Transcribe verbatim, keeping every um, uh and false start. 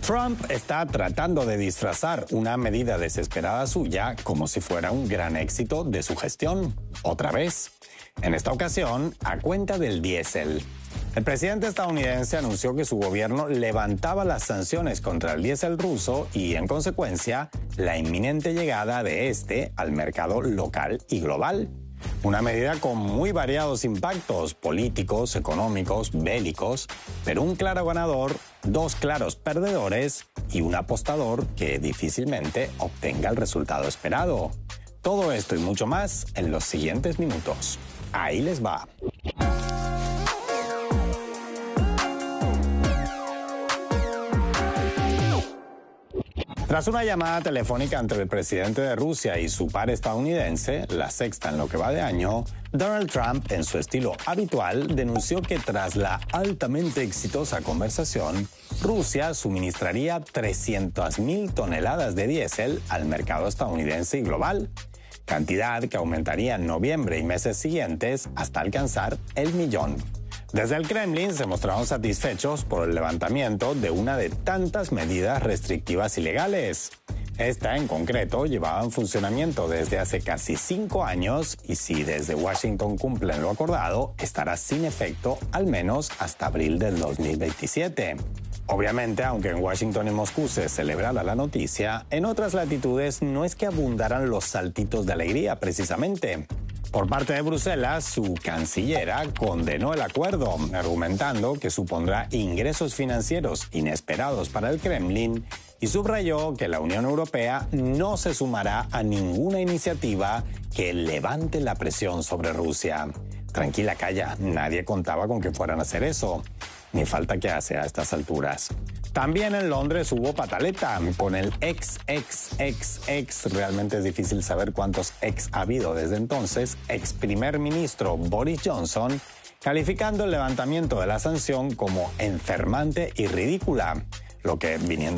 Trump está tratando de disfrazar una medida desesperada suya como si fuera un gran éxito de su gestión. Otra vez. En esta ocasión, a cuenta del diésel. El presidente estadounidense anunció que su gobierno levantaba las sanciones contra el diésel ruso y, en consecuencia, la inminente llegada de este al mercado local y global. Una medida con muy variados impactos políticos, económicos, bélicos, pero un claro ganador, dos claros perdedores y un apostador que difícilmente obtenga el resultado esperado. Todo esto y mucho más en los siguientes minutos. Ahí les va. Tras una llamada telefónica entre el presidente de Rusia y su par estadounidense, la sexta en lo que va de año, Donald Trump, en su estilo habitual, denunció que tras la altamente exitosa conversación, Rusia suministraría trescientas mil toneladas de diésel al mercado estadounidense y global, cantidad que aumentaría en noviembre y meses siguientes hasta alcanzar el millón. Desde el Kremlin se mostraron satisfechos por el levantamiento de una de tantas medidas restrictivas ilegales. Esta, en concreto, llevaba en funcionamiento desde hace casi cinco años y si desde Washington cumplen lo acordado, estará sin efecto al menos hasta abril del dos mil veintisiete. Obviamente, aunque en Washington y Moscú se celebrara la noticia, en otras latitudes no es que abundaran los saltitos de alegría precisamente. Por parte de Bruselas, su cancillera condenó el acuerdo, argumentando que supondrá ingresos financieros inesperados para el Kremlin y subrayó que la Unión Europea no se sumará a ninguna iniciativa que levante la presión sobre Rusia. Tranquila, calla, nadie contaba con que fueran a hacer eso. Ni falta que hace a estas alturas. También en Londres hubo pataleta con el ex, ex, ex, ex, realmente es difícil saber cuántos ex ha habido desde entonces, ex primer ministro Boris Johnson, calificando el levantamiento de la sanción como enfermante y ridícula, lo que viniendo